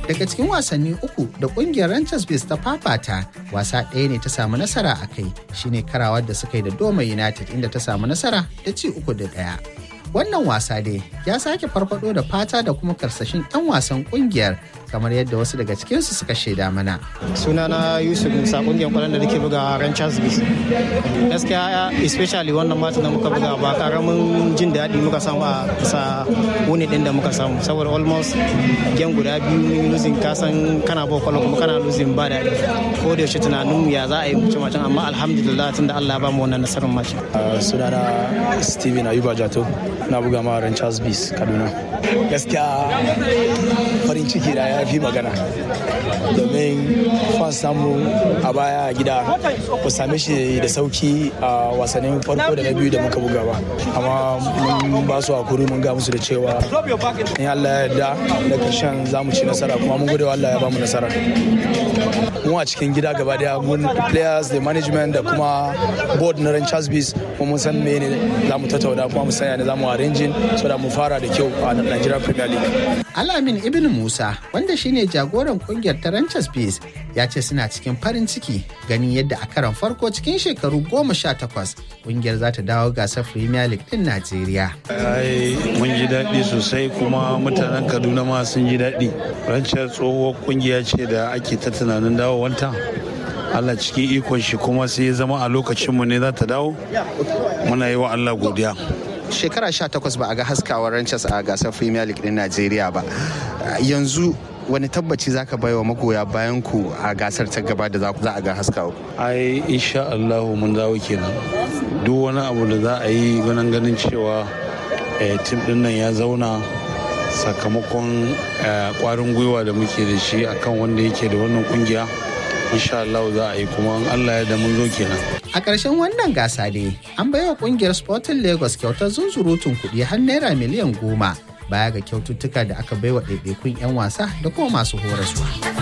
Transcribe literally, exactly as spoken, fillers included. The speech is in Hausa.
Daga cikin wasanni uku da kungiyar Rangers Bears ta fafata, wasa ɗaya ne ta samu nasara a kai, shine karawar da suka yi da Doma United inda ta samu nasara da ci uku da ɗaya. Wannan wasa dai ya sake farfado da fata da kuma karsashin 'yan wasan kungiyar kamar yadda wasu daga cikinsu suka shaida mana. Sunana Yusuf Musa, kungiyar kwallon da nake buga Rangers Bears. Gaskiya especially wannan mata da muka buga ba karamin jin daɗi muka samu a kusa wuni ɗin da muka samu, saboda almost game guda biyu losing, kasan kana ba kwallon kuma kana losing ba daɗi. Ko da yaushe tunanin ya za a yi mutum macen, amma alhamdulillah tunda Allah ya ba mu wannan nasarar mace. Sunana Steven Ayuba Jato, na buga ma Rangers Bears Kaduna. Gaskiya farin ciki da ya fi magana, domin fan samu a baya a gida ku same shi da sauki a wasannin farko da na biyu da muka buga ba, amma mun ba su hakuri, mun ga musu da cewa in Allah ya yarda da karshen za mu ci nasara, kuma mun gode wa Allah ya ba mu nasara. Mu a cikin gida gaba daya, mun players da management da kuma board na Rangers Bears mun san mene za mu tattauna, kuma mu san yana za mu arranging so da mu fara da kyau a Nigeria Premier League. Alamin Ibn Musa, wanda shine jagoran kungiyar ta Rangers Bears, ya ce suna cikin farin ciki ganin yadda a karon farko cikin shekaru goma sha takwas kungiyar za ta dawo gasar Premier League din Najeriya. Ai mun ji daɗi sosai, kuma mutanen Kaduna ma sun ji daɗi. Rangers tsohuwar kungiya ce da ake ta tunanin dawowanta. Allah cikin ikon shi kuma sai ya zama a lokacinmu ne za ta dawo. Muna yi wa Allah godiya. Shekara sha takwas ba a ga haskawar Rangers a gasar Premier League din Najeriya ba. Yanzu wani tabbaci za ka bai wa magoya bayan ku a gasar ta gaba da za a ga haskawa? Ai insha Allah mun dawo kenan. Duk wani abu da za a yi ganin ganin cewa tim din nan ya zauna sakamakon kwarin gwiwa da muke da shi akan wanda yake da wannan kungiya. Insha Allah za a yi, kuma Allah ya da mun zo kenan. A ƙarshen wannan gasa ne an baiwa ƙungiyar Sporting Lagos kyautar zunzurutun kuɗi har naira miliyan goma baya ga kyaututtuka da aka baiwa ɗaiɗaikun 'yan wasa da kuma masu horaswa.